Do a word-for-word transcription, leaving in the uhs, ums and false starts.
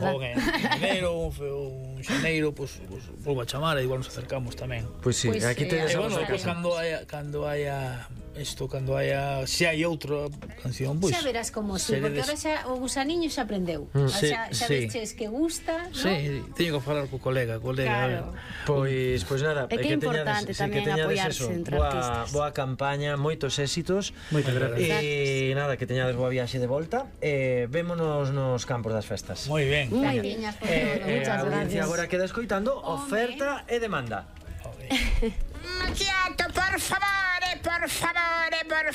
pon en enero, un xaneiro, pois volvo a chamar e igual nos acercamos tamén. Pois si, aquí tedes E bueno, pois cando haya cando haya isto, cando haya se hai outra canción, pois xa verás como si, porque ahora xa o gusaniño xa aprendeu, xa veches que gusta, non? Si, teño que falar co colega, colega. Pois pois nada, é que é importante tamén apoiarse entre artistas. Boa campaña, moitos éxitos. Moitas gracias. E nada, que teñades boa viaxe de volta. E vémonos nos campos das festas. Moi ben. Moi ben, muchas gracias. Agora queda escoitando Oferta e Demanda. Macchiato, por favore, por favore, por